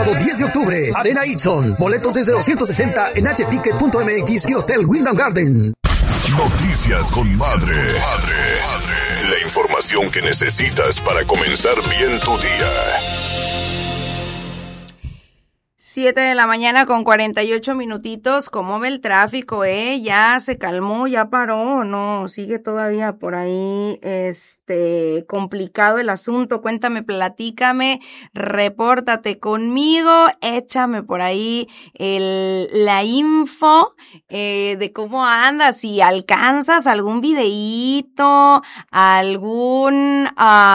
sábado 10 de octubre, Arena Itson. Boletos desde 260 en hticket.mx y Hotel Wyndham Garden. Noticias con Madre. La información que necesitas para comenzar bien tu día. 7 de la mañana con 48 minutitos. ¿Cómo ve el tráfico, ¿Ya se calmó? ¿Ya paró? ¿No? Sigue todavía por ahí, complicado el asunto. Cuéntame, platícame, repórtate conmigo, échame por ahí la info, de cómo andas, si alcanzas algún videíto, algún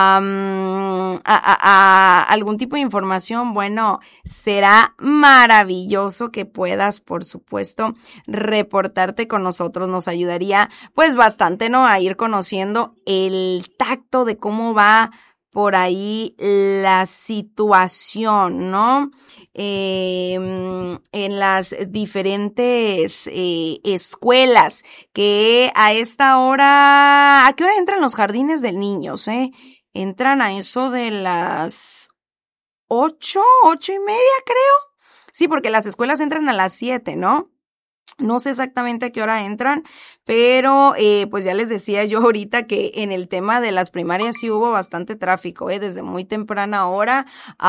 tipo de información. Bueno, será maravilloso que puedas, por supuesto, reportarte con nosotros. Nos ayudaría pues bastante, ¿no? A ir conociendo el tacto de cómo va por ahí la situación, ¿no? En las diferentes escuelas que a esta hora, ¿a qué hora entran los jardines de niños, Entran a eso de las 8:30, creo. Sí, porque las escuelas entran a las 7, ¿no? No sé exactamente a qué hora entran, pero pues ya les decía yo ahorita que en el tema de las primarias sí hubo bastante tráfico, desde muy temprana hora.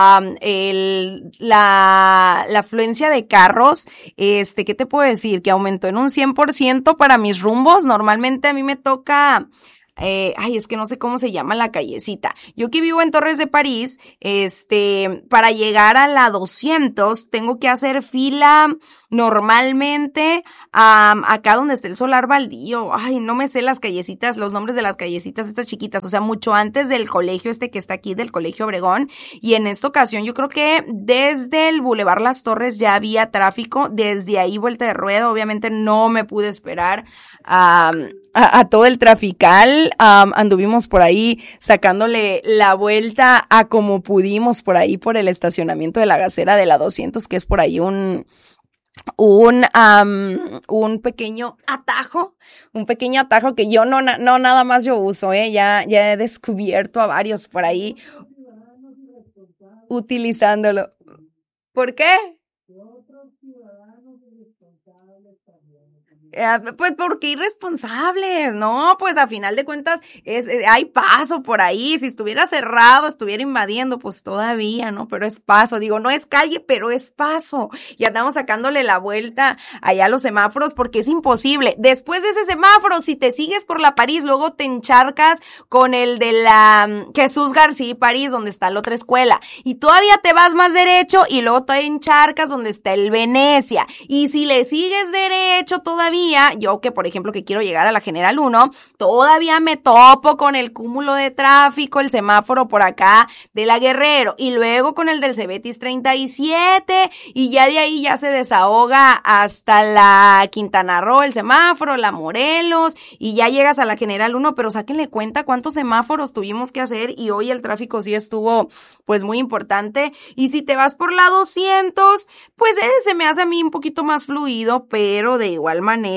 La afluencia de carros, ¿qué te puedo decir? Que aumentó en un 100% para mis rumbos. Normalmente a mí me toca... es que no sé cómo se llama la callecita. Yo que vivo en Torres de París, para llegar a la 200 tengo que hacer fila normalmente acá donde está el solar baldío. No me sé las callecitas, los nombres de las callecitas estas chiquitas, o sea, mucho antes del colegio que está aquí, del Colegio Obregón. Y en esta ocasión yo creo que desde el Boulevard Las Torres ya había tráfico, desde ahí vuelta de rueda. Obviamente no me pude esperar a todo el trafical. Anduvimos por ahí sacándole la vuelta a como pudimos por ahí por el estacionamiento de la Gacera de la 200, que es por ahí un pequeño atajo que yo no nada más yo uso, ya he descubierto a varios por ahí utilizándolo. ¿Por qué? Pues porque irresponsables, ¿no? Pues a final de cuentas hay paso por ahí. Si estuviera cerrado, estuviera invadiendo, pues todavía, ¿no? Pero es paso, digo, no es calle, pero es paso. Y andamos sacándole la vuelta allá a los semáforos porque es imposible. Después de ese semáforo, si te sigues por la París, luego te encharcas con el de la Jesús García y París, donde está la otra escuela. Y todavía te vas más derecho y luego te encharcas donde está el Venecia. Y si le sigues derecho todavía, yo que por ejemplo que quiero llegar a la General 1, todavía me topo con el cúmulo de tráfico, el semáforo por acá de la Guerrero y luego con el del Cebetis 37 y ya de ahí ya se desahoga hasta la Quintana Roo el semáforo, la Morelos y ya llegas a la General 1, pero sáquenle cuenta cuántos semáforos tuvimos que hacer y hoy el tráfico sí estuvo pues muy importante. Y si te vas por la 200, pues se me hace a mí un poquito más fluido, pero de igual manera,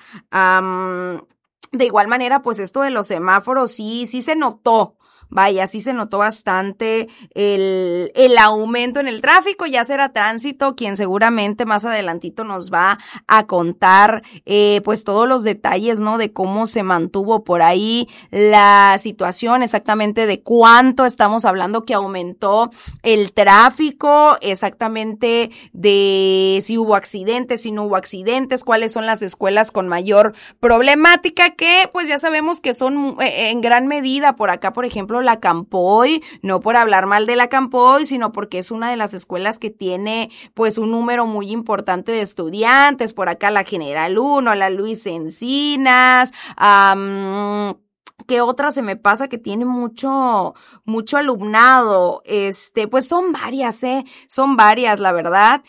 pues esto de los semáforos sí se notó. Vaya, sí se notó bastante el aumento en el tráfico. Ya será Tránsito quien seguramente más adelantito nos va a contar pues todos los detalles, ¿no? De cómo se mantuvo por ahí la situación, exactamente de cuánto estamos hablando que aumentó el tráfico, exactamente de si hubo accidentes, si no hubo accidentes, cuáles son las escuelas con mayor problemática, que pues ya sabemos que son en gran medida por acá, por ejemplo, la Campoy, no por hablar mal de la Campoy, sino porque es una de las escuelas que tiene pues un número muy importante de estudiantes, por acá la General 1, la Luis Encinas, ¿qué otra se me pasa que tiene mucho alumnado? Pues son varias, la verdad.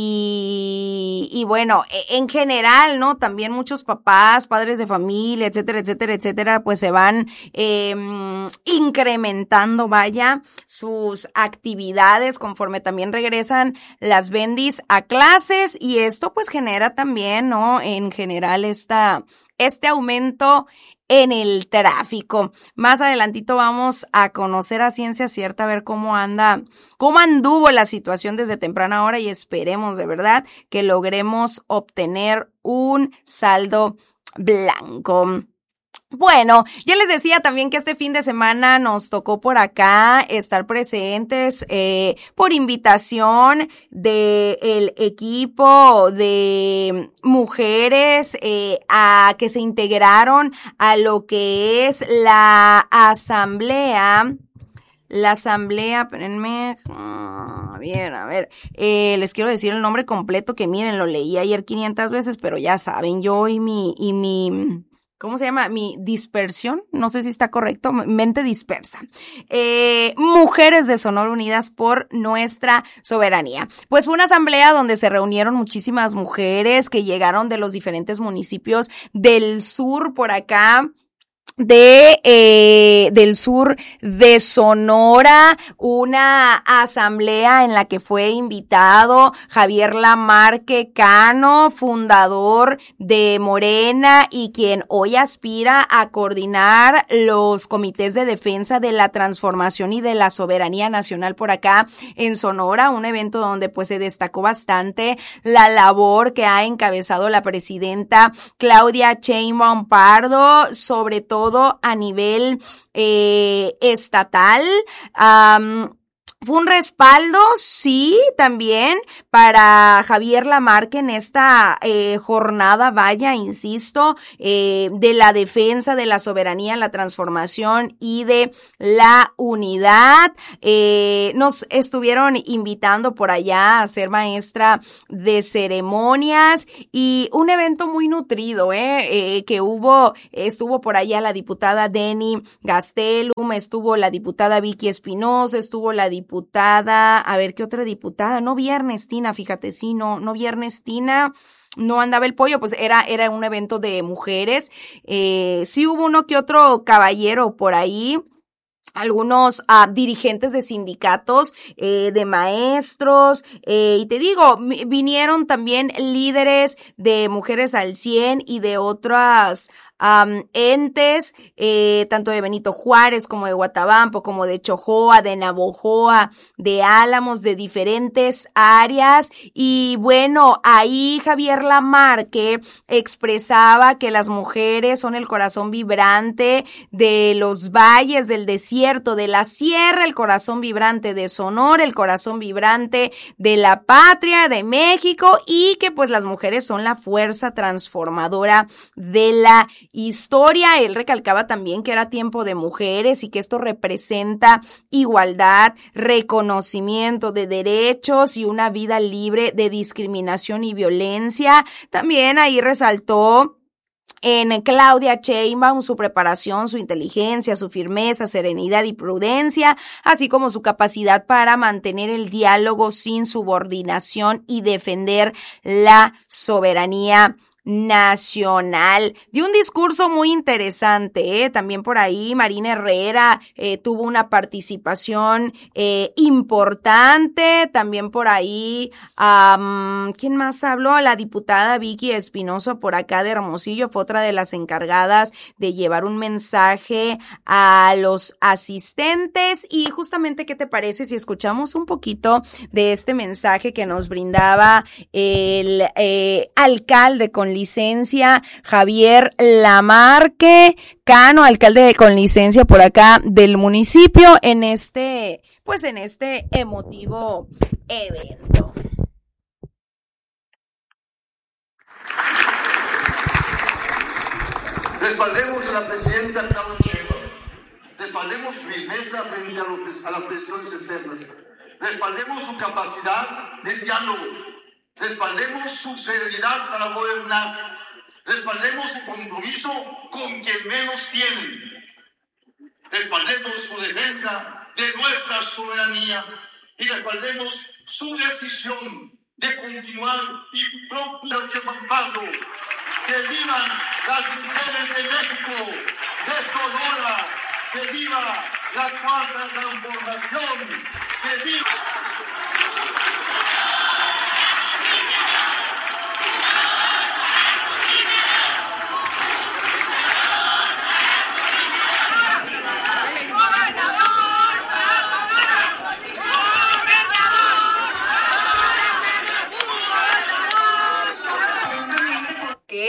Y bueno, en general, ¿no? También muchos papás, padres de familia, etcétera, pues se van incrementando, vaya, sus actividades conforme también regresan las bendis a clases, y esto pues genera también, ¿no? En general este aumento en el tráfico. Más adelantito vamos a conocer a ciencia cierta, a ver cómo anduvo la situación desde temprana hora y esperemos de verdad que logremos obtener un saldo blanco. Bueno, ya les decía también que este fin de semana nos tocó por acá estar presentes por invitación del equipo de mujeres a que se integraron a lo que es la asamblea. Espérenme, a ver, les quiero decir el nombre completo que miren, lo leí ayer 500 veces, pero ya saben, yo y mi ¿cómo se llama? Mi dispersión, no sé si está correcto, mente dispersa. Mujeres de Sonora Unidas por Nuestra Soberanía. Pues fue una asamblea donde se reunieron muchísimas mujeres que llegaron de los diferentes municipios del sur por acá, del sur de Sonora, una asamblea en la que fue invitado Javier Lamarque Cano, fundador de Morena y quien hoy aspira a coordinar los comités de defensa de la transformación y de la soberanía nacional por acá en Sonora, un evento donde pues se destacó bastante la labor que ha encabezado la presidenta Claudia Sheinbaum Pardo, sobre todo a nivel estatal. Fue un respaldo, sí, también para Javier Lamarque en esta jornada, vaya, insisto, de la defensa de la soberanía, la transformación y de la unidad. Nos estuvieron invitando por allá a ser maestra de ceremonias y un evento muy nutrido, que estuvo por allá la diputada Denny Gastelum, estuvo la diputada Vicky Espinosa, estuvo la diputada, a ver, ¿qué otra diputada? No vi a Ernestina, fíjate, sí, no vi a Ernestina, no andaba el pollo, pues era un evento de mujeres, sí hubo uno que otro caballero por ahí, algunos dirigentes de sindicatos, de maestros, y te digo, vinieron también líderes de Mujeres al 100 y de otras entes, tanto de Benito Juárez como de Guatabampo, como de Chojoa, de Navojoa, de Álamos, de diferentes áreas. Y bueno, ahí Javier Lamarque expresaba que las mujeres son el corazón vibrante de los valles, del desierto, de la sierra, el corazón vibrante de Sonora, el corazón vibrante de la patria, de México, y que pues las mujeres son la fuerza transformadora de la historia. Él recalcaba también que era tiempo de mujeres y que esto representa igualdad, reconocimiento de derechos y una vida libre de discriminación y violencia. También ahí resaltó en Claudia Sheinbaum su preparación, su inteligencia, su firmeza, serenidad y prudencia, así como su capacidad para mantener el diálogo sin subordinación y defender la soberanía nacional. Dio un discurso muy interesante, también por ahí Marina Herrera tuvo una participación importante, también por ahí ¿quién más habló? La diputada Vicky Espinosa por acá de Hermosillo fue otra de las encargadas de llevar un mensaje a los asistentes. Y justamente, ¿qué te parece si escuchamos un poquito de este mensaje que nos brindaba el alcalde con licencia Javier Lamarque Cano, alcalde con licencia por acá del municipio, en este emotivo evento? Respaldemos a la presidenta Claudia Sheinbaum, respaldemos su firmeza frente a las presiones externas, respaldemos su capacidad de diálogo, respaldemos su serenidad para gobernar, respaldemos su compromiso con quien menos tiene, respaldemos su defensa de nuestra soberanía y respaldemos su decisión de continuar y proclamando que vivan las mujeres de México, de Sonora, que viva la cuarta transformación, que viva...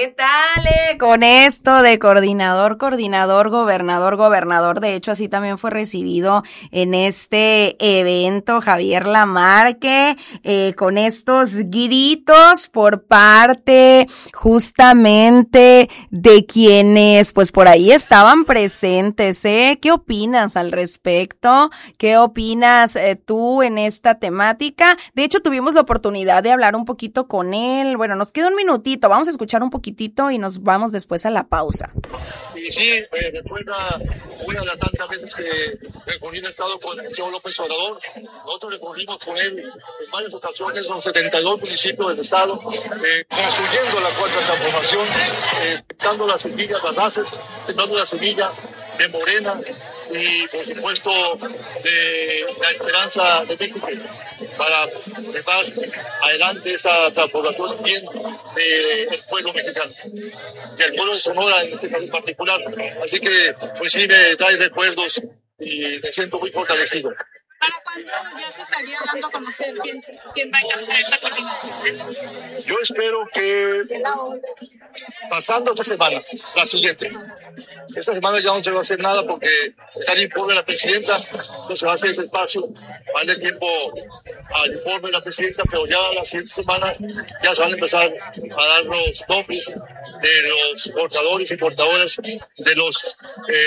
¿Qué tal, con esto de coordinador, gobernador? De hecho, así también fue recibido en este evento Javier Lamarque, con estos gritos por parte justamente de quienes pues por ahí estaban presentes. ¿Qué opinas al respecto? ¿Qué opinas tú en esta temática? De hecho, tuvimos la oportunidad de hablar un poquito con él. Bueno, nos queda un minutito, vamos a escuchar un poquitito y nos vamos después a la pausa. Y sí, recuerda una de las tantas veces que Recolín ha estado con el señor López Obrador. Nosotros recorrimos con él en varias ocasiones los 72 municipios del estado, construyendo la cuarta transformación, dando las semillas, las bases, sembrando la semilla de Morena y, por supuesto, de la esperanza de México para llevar adelante esa transformación bien del pueblo mexicano, del pueblo de Sonora en este caso en particular. Así que, pues sí, me trae recuerdos y me siento muy fortalecido. ¿Para cuándo ya se estaría dando a conocer quién va a encabezar esta coordinación? Yo espero que pasando esta semana, la siguiente. Esta semana ya no se va a hacer nada porque está el informe de la presidenta, no se va a hacer ese espacio, va a darle tiempo al informe de la presidenta, pero ya la siguiente semana ya se van a empezar a dar los nombres de los portadores y portadoras de los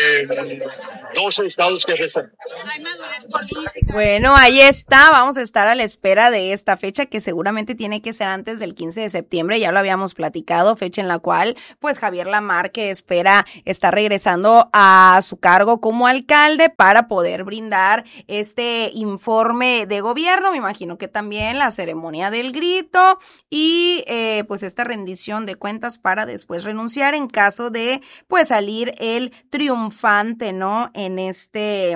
12 estados que restan. Hay madurez política. Bueno, ahí está, vamos a estar a la espera de esta fecha que seguramente tiene que ser antes del 15 de septiembre, ya lo habíamos platicado, fecha en la cual pues Javier Lamarque espera estar regresando a su cargo como alcalde para poder brindar este informe de gobierno. Me imagino que también la ceremonia del grito y pues esta rendición de cuentas para después renunciar en caso de pues salir el triunfante, ¿no? En este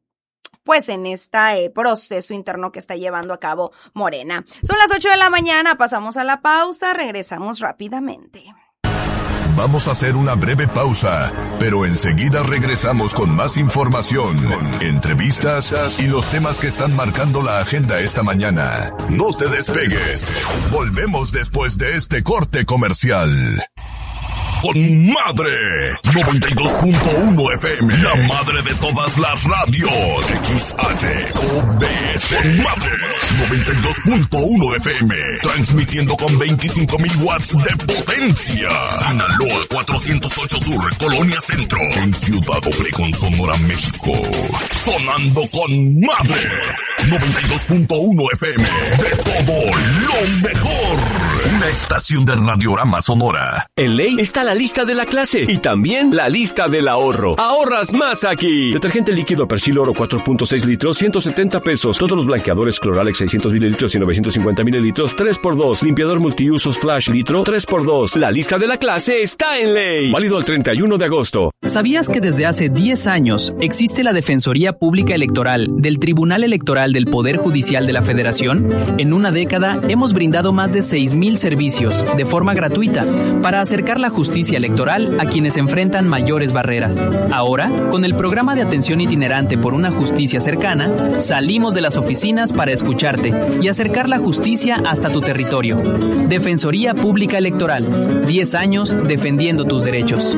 proceso interno que está llevando a cabo Morena. Son las 8 de la mañana, pasamos a la pausa, regresamos rápidamente. Vamos a hacer una breve pausa, pero enseguida regresamos con más información, entrevistas y los temas que están marcando la agenda esta mañana. No te despegues. Volvemos después de este corte comercial. Con Madre 92.1 FM, la madre de todas las radios. XHOBS con Madre 92.1 FM, transmitiendo con 25,000 watts de potencia. Sinaloa 408 Sur, Colonia Centro, en Ciudad Obregón, Sonora, México. Sonando con Madre 92.1 FM, de todo lo mejor. Una estación de Radiorama Sonora. En Ley está la lista de la clase y también la lista del ahorro. Ahorras más aquí. Detergente líquido Persil Oro 4.6 litros, 170 pesos. Todos los blanqueadores Cloralex 600 mililitros y 950 mililitros, 3x2. Limpiador multiusos Flash litro, 3x2. La lista de la clase está en Ley. Válido el 31 de agosto. ¿Sabías que desde hace 10 años existe la Defensoría Pública Electoral del Tribunal Electoral del Poder Judicial de la Federación? En una década hemos brindado más de 6,000 servicios de forma gratuita para acercar la justicia electoral a quienes enfrentan mayores barreras. Ahora, con el programa de atención itinerante por una justicia cercana, salimos de las oficinas para escucharte y acercar la justicia hasta tu territorio. Defensoría Pública Electoral, 10 años defendiendo tus derechos.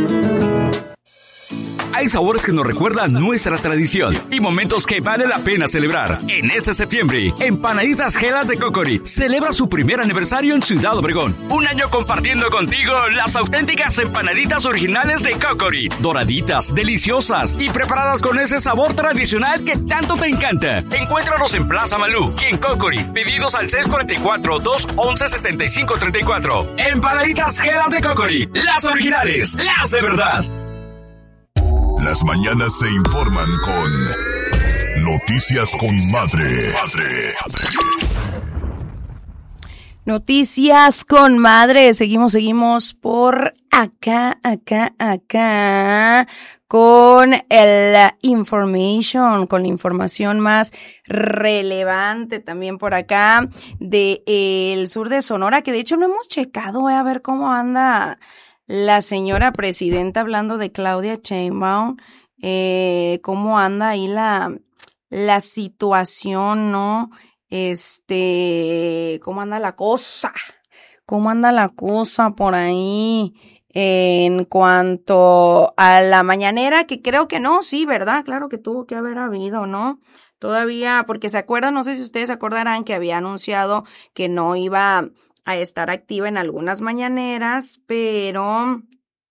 Hay sabores que nos recuerdan nuestra tradición y momentos que vale la pena celebrar. En este septiembre, Empanaditas Gelas de Cocori celebra su primer aniversario en Ciudad Obregón. Un año compartiendo contigo las auténticas empanaditas originales de Cocori. Doraditas, deliciosas y preparadas con ese sabor tradicional que tanto te encanta. Encuéntranos en Plaza Malú y en Cocori. Pedidos al 644-211-7534. Empanaditas Gelas de Cocori. Las originales, las de verdad. Las mañanas se informan con Noticias con Madre. Noticias con Madre. Seguimos por acá, con la información más relevante también por acá del sur de Sonora, que de hecho no hemos checado, a ver cómo anda la señora presidenta, hablando de Claudia Sheinbaum, cómo anda ahí la situación, ¿no? ¿Cómo anda la cosa por ahí En cuanto a la mañanera, que creo que no, sí, ¿verdad? Claro que tuvo que haber habido, ¿no? Todavía, porque se acuerdan, no sé si ustedes se acordarán que había anunciado que no iba a estar activa en algunas mañaneras, pero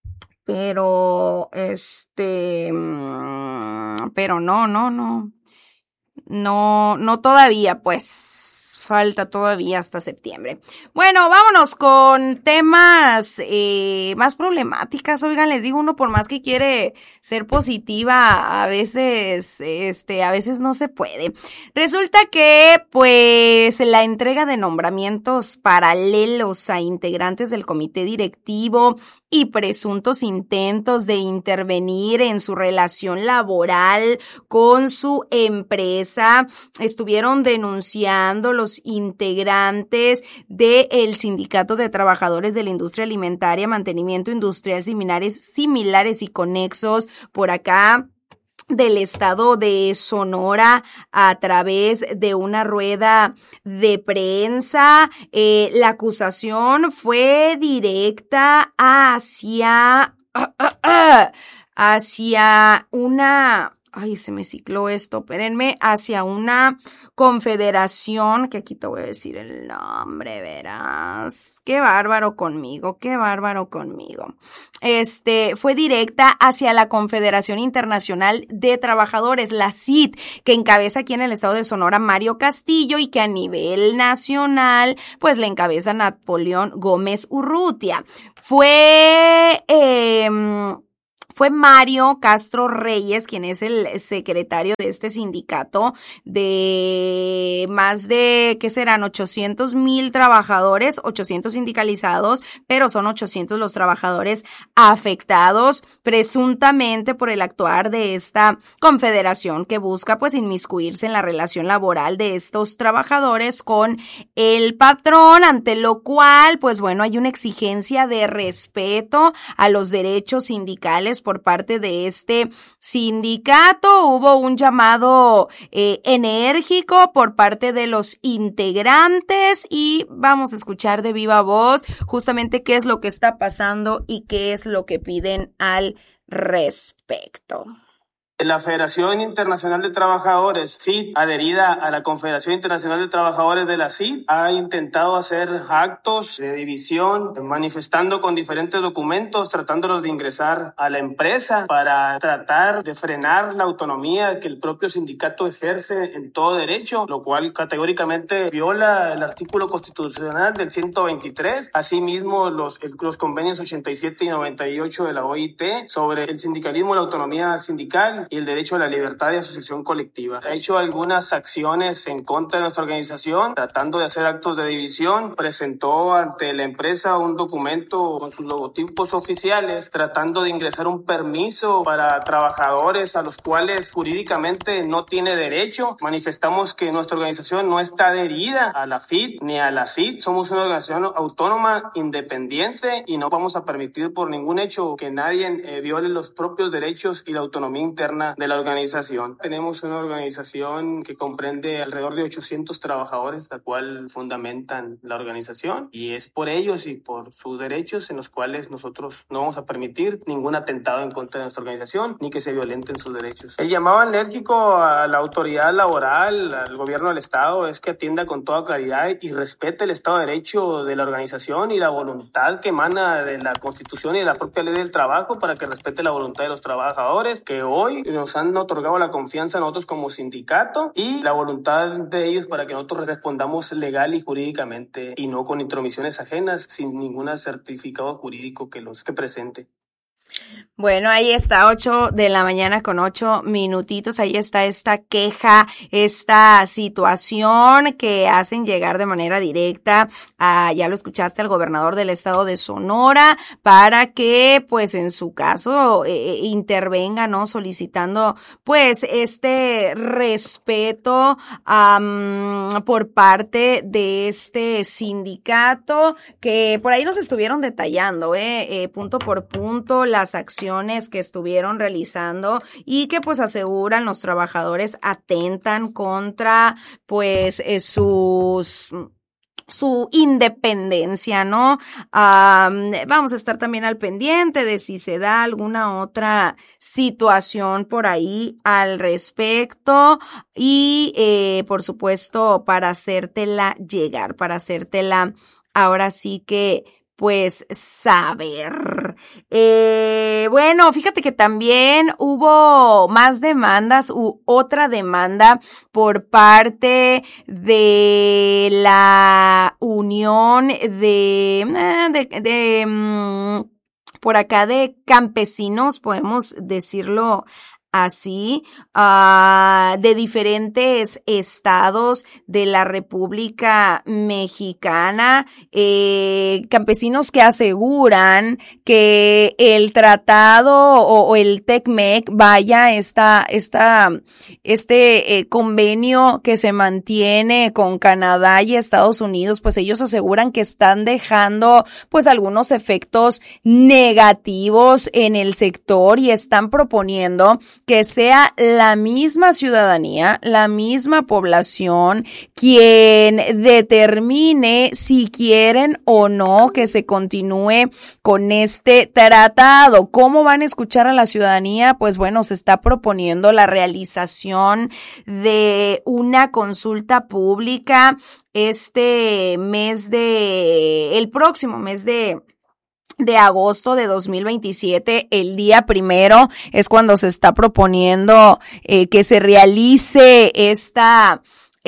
no todavía, pues. Falta todavía hasta septiembre. Bueno, vámonos con temas más problemáticas. Oigan, les digo, uno por más que quiere ser positiva, a veces no se puede. Resulta que, pues, la entrega de nombramientos paralelos a integrantes del comité directivo y presuntos intentos de intervenir en su relación laboral con su empresa estuvieron denunciando los integrantes del Sindicato de Trabajadores de la Industria Alimentaria, Mantenimiento Industrial similares y conexos por acá del estado de Sonora a través de una rueda de prensa. La acusación fue directa hacia una... Ay, se me cicló esto, espérenme, hacia una confederación, que aquí te voy a decir el nombre, verás. Qué bárbaro conmigo. Fue directa hacia la Confederación Internacional de Trabajadores, la CIT, que encabeza aquí en el estado de Sonora Mario Castillo y que a nivel nacional, pues le encabeza Napoleón Gómez Urrutia. Fue Mario Castro Reyes, quien es el secretario de este sindicato de más de, ¿qué serán? 800,000 trabajadores, 800 sindicalizados, pero son 800 los trabajadores afectados presuntamente por el actuar de esta confederación que busca pues inmiscuirse en la relación laboral de estos trabajadores con el patrón, ante lo cual pues bueno, hay una exigencia de respeto a los derechos sindicales por parte de este sindicato. Hubo un llamado enérgico por parte de los integrantes y vamos a escuchar de viva voz justamente qué es lo que está pasando y qué es lo que piden al respecto. La Federación Internacional de Trabajadores, FIT, adherida a la Confederación Internacional de Trabajadores de la CIT, ha intentado hacer actos de división, manifestando con diferentes documentos, tratándolos de ingresar a la empresa para tratar de frenar la autonomía que el propio sindicato ejerce en todo derecho, lo cual categóricamente viola el artículo constitucional del 123, asimismo los convenios 87 y 98 de la OIT sobre el sindicalismo y la autonomía sindical y el derecho a la libertad de asociación colectiva. Ha hecho algunas acciones en contra de nuestra organización, tratando de hacer actos de división. Presentó ante la empresa un documento con sus logotipos oficiales, tratando de ingresar un permiso para trabajadores a los cuales jurídicamente no tiene derecho. Manifestamos que nuestra organización no está adherida a la FIT ni a la CIT. Somos una organización autónoma, independiente, y no vamos a permitir por ningún hecho que nadie viole los propios derechos y la autonomía interna de la organización. Tenemos una organización que comprende alrededor de 800 trabajadores, la cual fundamentan la organización, y es por ellos y por sus derechos en los cuales nosotros no vamos a permitir ningún atentado en contra de nuestra organización ni que se violenten sus derechos. El llamado enérgico a la autoridad laboral, al gobierno del Estado, es que atienda con toda claridad y respete el Estado de Derecho de la organización y la voluntad que emana de la Constitución y de la propia ley del trabajo, para que respete la voluntad de los trabajadores que hoy nos han otorgado la confianza a nosotros como sindicato y la voluntad de ellos para que nosotros respondamos legal y jurídicamente y no con intromisiones ajenas, sin ningún certificado jurídico que presente. Bueno, ahí está, 8 de la mañana con 8 minutitos. Ahí está esta queja, esta situación que hacen llegar de manera directa a, ya lo escuchaste, al gobernador del estado de Sonora, para que, pues, en su caso, intervenga, ¿no? Solicitando, pues, este respeto por parte de este sindicato, que por ahí nos estuvieron detallando, punto por punto, las acciones que estuvieron realizando y que pues aseguran los trabajadores atentan contra pues sus su independencia, ¿no? Vamos a estar también al pendiente de si se da alguna otra situación por ahí al respecto y, por supuesto, para hacértela llegar, para hacértela ahora sí que pues saber. Bueno, fíjate que también hubo más demandas otra demanda por parte de la Unión por acá de campesinos, podemos decirlo así, de diferentes estados de la República Mexicana, campesinos que aseguran que el tratado o el TECMEC, vaya, este convenio que se mantiene con Canadá y Estados Unidos, pues ellos aseguran que están dejando pues algunos efectos negativos en el sector y están proponiendo que sea la misma ciudadanía, la misma población quien determine si quieren o no que se continúe con este tratado. ¿Cómo van a escuchar a la ciudadanía? Pues bueno, se está proponiendo la realización de una consulta pública el próximo mes de agosto de 2027, el día 1 es cuando se está proponiendo que se realice esta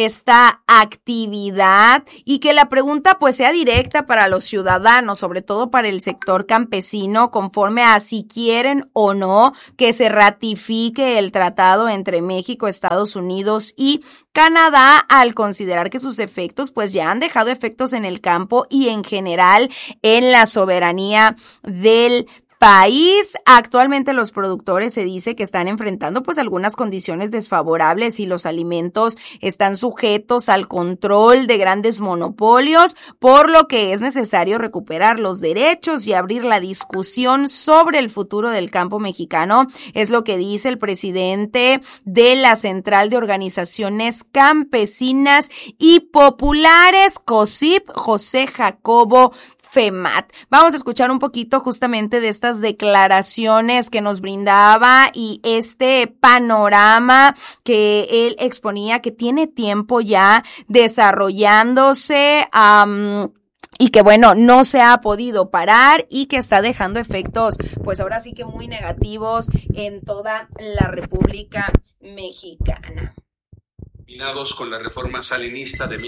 actividad y que la pregunta pues sea directa para los ciudadanos, sobre todo para el sector campesino, conforme a si quieren o no que se ratifique el tratado entre México, Estados Unidos y Canadá, al considerar que sus efectos pues ya han dejado efectos en el campo y en general en la soberanía del país. Actualmente los productores se dice que están enfrentando pues algunas condiciones desfavorables y los alimentos están sujetos al control de grandes monopolios, por lo que es necesario recuperar los derechos y abrir la discusión sobre el futuro del campo mexicano. Es lo que dice el presidente de la Central de Organizaciones Campesinas y Populares, COSIP, José Jacobo Femat. Vamos a escuchar un poquito justamente de estas declaraciones que nos brindaba y este panorama que él exponía, que tiene tiempo ya desarrollándose, y que bueno, no se ha podido parar y que está dejando efectos, pues ahora sí que muy negativos en toda la República Mexicana. Combinados con la reforma salinista de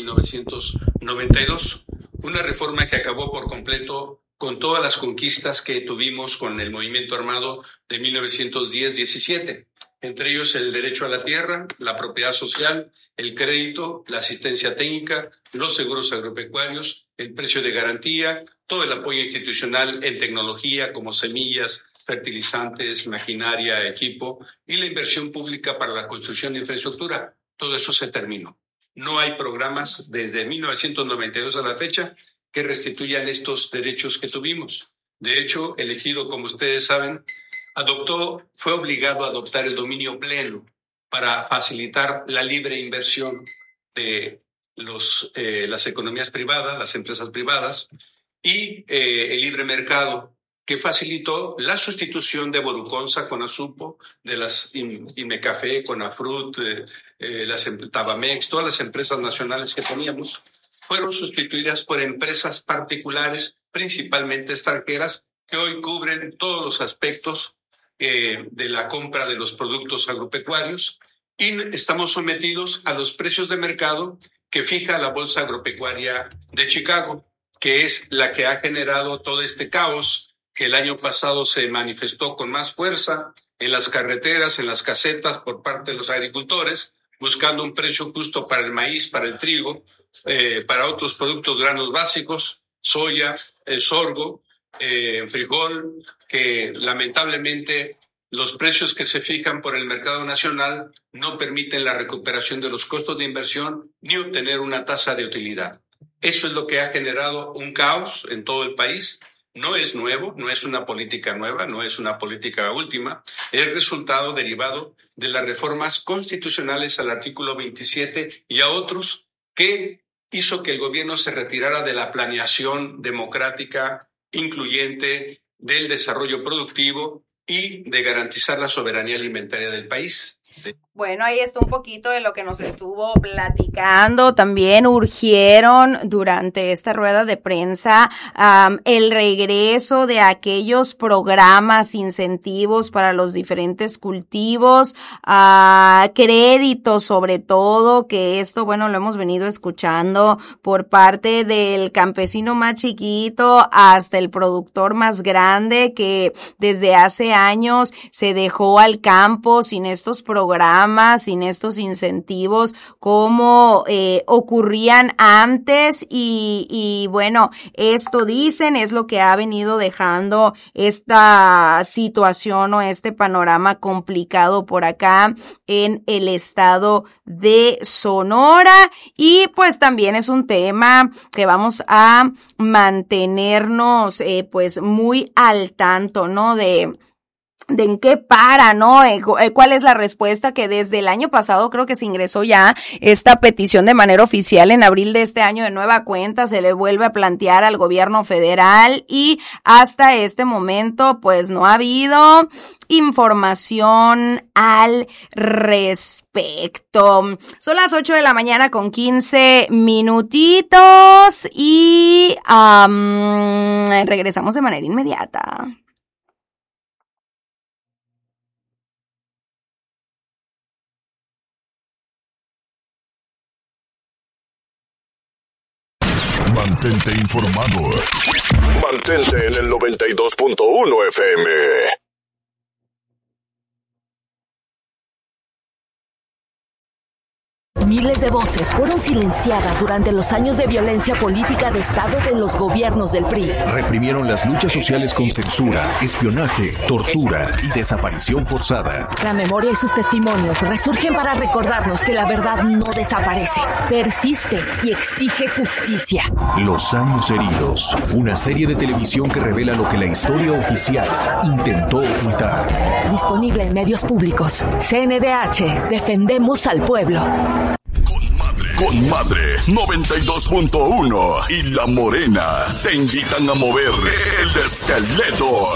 1992, una reforma que acabó por completo con todas las conquistas que tuvimos con el movimiento armado de 1910-17, entre ellos el derecho a la tierra, la propiedad social, el crédito, la asistencia técnica, los seguros agropecuarios, el precio de garantía, todo el apoyo institucional en tecnología como semillas, fertilizantes, maquinaria, equipo y la inversión pública para la construcción de infraestructura. Todo eso se terminó. No hay programas desde 1992 a la fecha que restituyan estos derechos que tuvimos. De hecho, el ejido, como ustedes saben, fue obligado a adoptar el dominio pleno para facilitar la libre inversión de las economías privadas, las empresas privadas y el libre mercado, que facilitó la sustitución de Boruconsa con Azupo, de las Imecafé, Conafrut, las Tabamex, todas las empresas nacionales que teníamos, fueron sustituidas por empresas particulares, principalmente extranjeras, que hoy cubren todos los aspectos de la compra de los productos agropecuarios y estamos sometidos a los precios de mercado que fija la Bolsa Agropecuaria de Chicago, que es la que ha generado todo este caos que el año pasado se manifestó con más fuerza en las carreteras, en las casetas por parte de los agricultores, buscando un precio justo para el maíz, para el trigo, para otros productos granos básicos, soya, sorgo, frijol, que lamentablemente los precios que se fijan por el mercado nacional no permiten la recuperación de los costos de inversión ni obtener una tasa de utilidad. Eso es lo que ha generado un caos en todo el país. No es nuevo, no es una política nueva, no es una política última, es resultado derivado de las reformas constitucionales al artículo 27 y a otros que hizo que el gobierno se retirara de la planeación democrática, incluyente, del desarrollo productivo y de garantizar la soberanía alimentaria del país. Bueno, ahí está un poquito de lo que nos estuvo platicando. También urgieron durante esta rueda de prensa el regreso de aquellos programas, incentivos para los diferentes cultivos, créditos sobre todo, que esto, bueno, lo hemos venido escuchando por parte del campesino más chiquito hasta el productor más grande, que desde hace años se dejó al campo sin estos programas, sin estos incentivos como ocurrían antes y bueno, esto dicen es lo que ha venido dejando esta situación o este panorama complicado por acá en el estado de Sonora, y pues también es un tema que vamos a mantenernos pues muy al tanto, ¿no? De en qué para, ¿no? ¿Cuál es la respuesta? Que desde el año pasado creo que se ingresó ya esta petición de manera oficial. En abril de este año de nueva cuenta se le vuelve a plantear al gobierno federal y hasta este momento pues no ha habido información al respecto. Son las 8 de la mañana con 15 minutitos y regresamos de manera inmediata. Mantente informado. Mantente en el 92.1 FM. Miles de voces fueron silenciadas durante los años de violencia política de Estado de los gobiernos del PRI. Reprimieron las luchas sociales con censura, espionaje, tortura y desaparición forzada. La memoria y sus testimonios resurgen para recordarnos que la verdad no desaparece, persiste y exige justicia. Los años heridos, una serie de televisión que revela lo que la historia oficial intentó ocultar. Disponible en medios públicos. CNDH, defendemos al pueblo. Con Madre 92.1 y La Morena te invitan a mover el esqueleto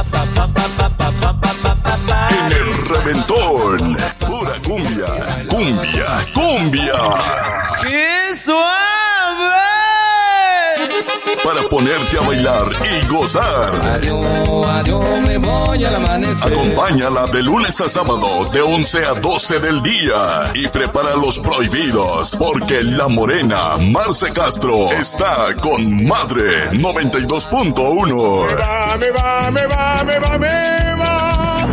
en el reventón. Pura cumbia, cumbia, cumbia. ¡Qué suave! Para ponerte a bailar y gozar. Adiós, me voy al amanecer. Acompáñala de lunes a sábado de 11 a 12 del día y prepara los prohibidos porque La Morena Marce Castro está con Madre 92.1. Me va.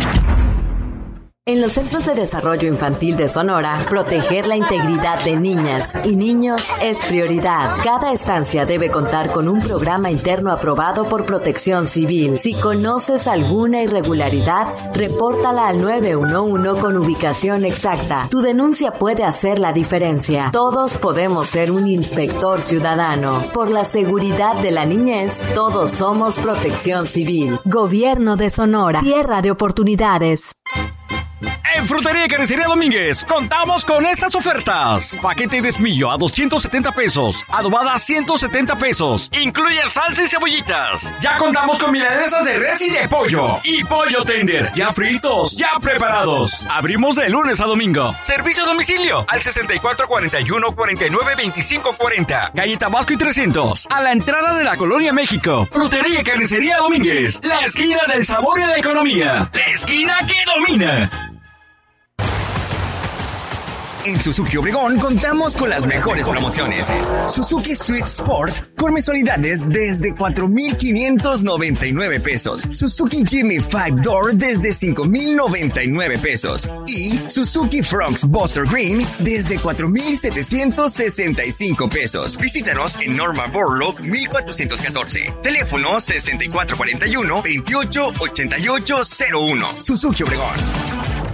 En los Centros de Desarrollo Infantil de Sonora, proteger la integridad de niñas y niños es prioridad. Cada estancia debe contar con un programa interno aprobado por Protección Civil. Si conoces alguna irregularidad, repórtala al 911 con ubicación exacta. Tu denuncia puede hacer la diferencia. Todos podemos ser un inspector ciudadano. Por la seguridad de la niñez, todos somos Protección Civil. Gobierno de Sonora. Tierra de oportunidades. En Frutería y Carnicería Domínguez contamos con estas ofertas. Paquete de espillo a 270 pesos. Adobada a 170 pesos. Incluye salsa y cebollitas. Ya contamos con milanesas de res y de pollo. Y pollo tender. Ya fritos, ya preparados. Abrimos de lunes a domingo. Servicio a domicilio al 6441-492540. Calle Tabasco y 300. A la entrada de la Colonia México. Frutería y Carnicería Domínguez. La esquina del sabor y la economía. La esquina que domina. En Suzuki Obregón contamos con las mejores promociones. Suzuki Swift Sport con mensualidades desde 4,599 pesos. Suzuki Jimmy 5-Door desde 5,099 pesos. Y Suzuki Fronx Buster Green desde 4,765 pesos. Visítanos en Norma Borlaug 1414. Teléfono 6441-288801. Suzuki Obregón.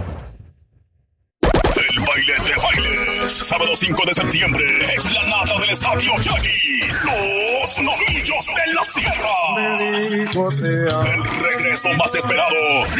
El baile de bailes. Sábado 5 de septiembre. Explanada del Estadio Yaquis. Los Novillos de la Sierra. El regreso más esperado.